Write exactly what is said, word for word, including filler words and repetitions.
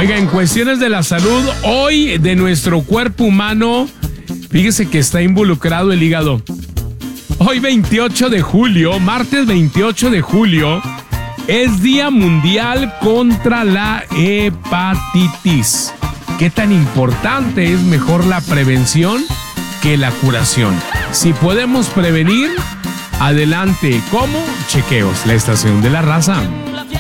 Oiga, en cuestiones de la salud, hoy de nuestro cuerpo humano, fíjese que está involucrado el hígado. Hoy veintiocho de julio, martes veintiocho de julio, es Día Mundial contra la Hepatitis. ¿Qué tan importante es mejor la prevención que la curación? Si podemos prevenir, adelante. ¿Cómo? Chequeos, la estación de la raza.